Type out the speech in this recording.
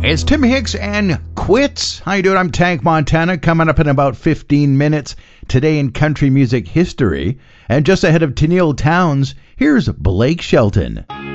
It's Tim Hicks and Quits. How you doing? I'm Tank Montana, coming up in about 15 minutes. Today in country music history. And just ahead of Tenille Townes, here's Blake Shelton.